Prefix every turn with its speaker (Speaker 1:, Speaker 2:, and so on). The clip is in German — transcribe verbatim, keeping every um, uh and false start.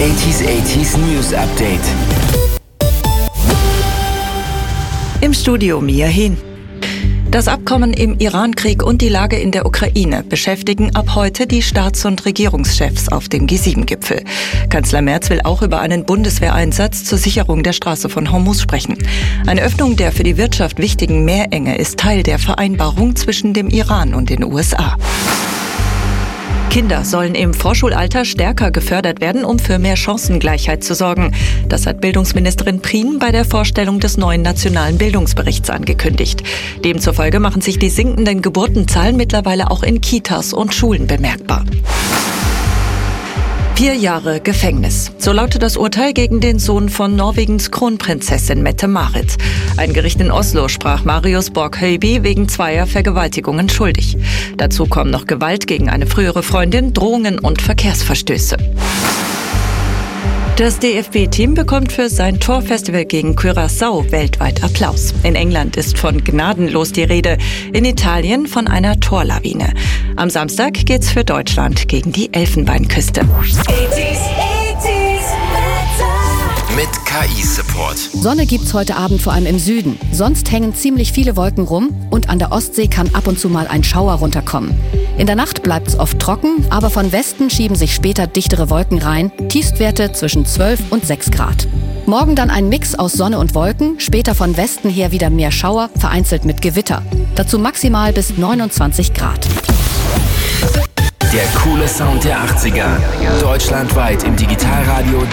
Speaker 1: achtziger achtziger News Update.
Speaker 2: Im Studio Mia Hehn. Das Abkommen im Iran-Krieg und die Lage in der Ukraine beschäftigen ab heute die Staats- und Regierungschefs auf dem G sieben Gipfel. Kanzler Merz will auch über einen Bundeswehreinsatz zur Sicherung der Straße von Hormuz sprechen. Eine Öffnung der für die Wirtschaft wichtigen Meerenge ist Teil der Vereinbarung zwischen dem Iran und den U S A. Kinder sollen im Vorschulalter stärker gefördert werden, um für mehr Chancengleichheit zu sorgen. Das hat Bildungsministerin Prien bei der Vorstellung des neuen nationalen Bildungsberichts angekündigt. Demzufolge machen sich die sinkenden Geburtenzahlen mittlerweile auch in Kitas und Schulen bemerkbar. Vier Jahre Gefängnis. So lautet das Urteil gegen den Sohn von Norwegens Kronprinzessin Mette-Marit. Ein Gericht in Oslo sprach Marius Borg-Høiby wegen zweier Vergewaltigungen schuldig. Dazu kommen noch Gewalt gegen eine frühere Freundin, Drohungen und Verkehrsverstöße. Das D F B-Team bekommt für sein Torfestival gegen Curaçao weltweit Applaus. In England ist von gnadenlos die Rede, in Italien von einer Torlawine. Am Samstag geht's für Deutschland gegen die Elfenbeinküste.
Speaker 1: Mit K I-Support.
Speaker 3: Sonne gibt's heute Abend vor allem im Süden. Sonst hängen ziemlich viele Wolken rum und an der Ostsee kann ab und zu mal ein Schauer runterkommen. In der Nacht bleibt's oft trocken, aber von Westen schieben sich später dichtere Wolken rein. Tiefstwerte zwischen zwölf und sechs Grad. Morgen dann ein Mix aus Sonne und Wolken, später von Westen her wieder mehr Schauer, vereinzelt mit Gewitter. Dazu maximal bis neunundzwanzig Grad.
Speaker 1: Der coole Sound der achtziger. Deutschlandweit im Digitalradio